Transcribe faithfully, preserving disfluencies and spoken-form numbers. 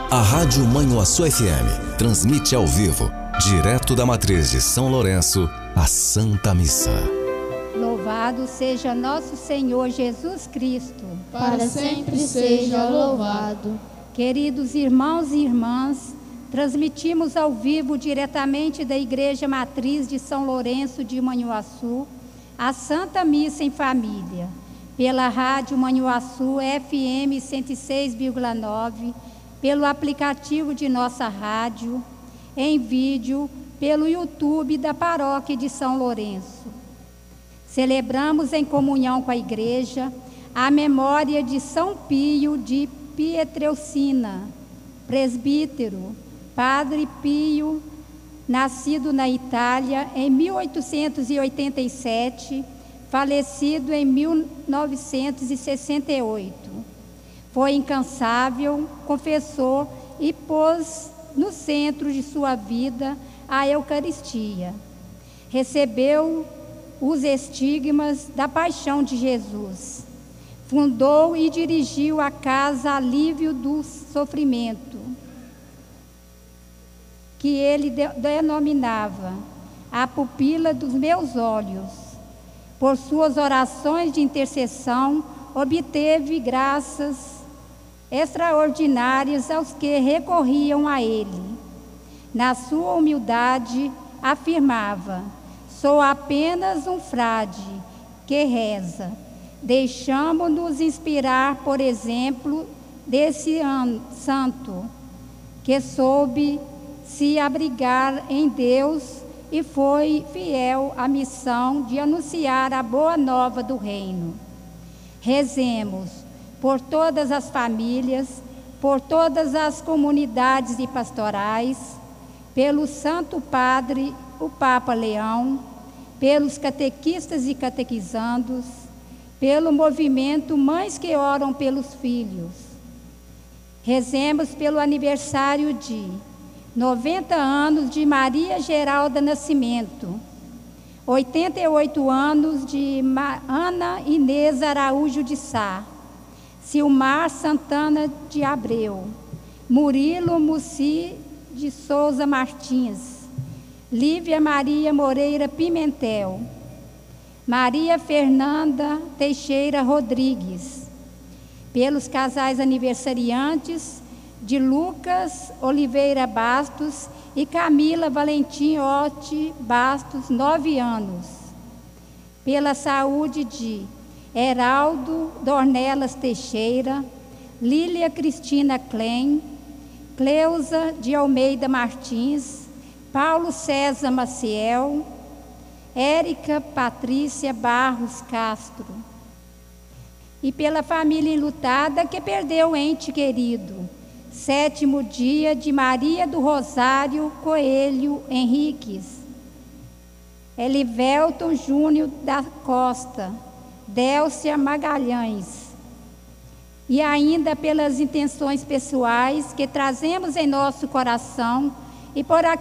A Rádio Manhuaçu F M transmite ao vivo, direto da matriz de São Lourenço, a Santa Missa. Louvado seja nosso Senhor Jesus Cristo. Para sempre seja louvado. Queridos irmãos e irmãs, transmitimos ao vivo diretamente da Igreja Matriz de São Lourenço de Manhuaçu, a Santa Missa em Família, pela Rádio Manhuaçu F M cento e seis vírgula nove, pelo aplicativo de nossa rádio, em vídeo, pelo YouTube da Paróquia de São Lourenço. Celebramos em comunhão com a Igreja a memória de São Pio de Pietrelcina, presbítero, Padre Pio, nascido na Itália em mil oitocentos e oitenta e sete, falecido em mil novecentos e sessenta e oito. Foi incansável, confessor e pôs no centro de sua vida a Eucaristia. Recebeu os estigmas da paixão de Jesus. Fundou e dirigiu a Casa Alívio do Sofrimento, que ele denominava a pupila dos meus olhos. Por suas orações de intercessão, obteve graças extraordinárias aos que recorriam a ele. Na sua humildade, afirmava: sou apenas um frade que reza. Deixamo-nos inspirar, por exemplo, desse santo, que soube se abrigar em Deus e foi fiel à missão de anunciar a boa nova do reino. Rezemos por todas as famílias, por todas as comunidades e pastorais, pelo Santo Padre, o Papa Leão, pelos catequistas e catequizandos, pelo movimento Mães que Oram pelos Filhos. Rezemos pelo aniversário de noventa anos de Maria Geralda Nascimento, oitenta e oito anos de Ana Inês Araújo de Sá, Silmar Santana de Abreu, Murilo Mussi de Souza Martins, Lívia Maria Moreira Pimentel, Maria Fernanda Teixeira Rodrigues, pelos casais aniversariantes de Lucas Oliveira Bastos e Camila Valentim Otti Bastos, nove anos, pela saúde de Heraldo Dornelas Teixeira, Lília Cristina Klein, Cleusa de Almeida Martins, Paulo César Maciel, Érica Patrícia Barros Castro, e pela família enlutada que perdeu o ente querido, sétimo dia de Maria do Rosário Coelho Henriques, Elivelton Júnior da Costa, Délcia Magalhães, e ainda pelas intenções pessoais que trazemos em nosso coração e por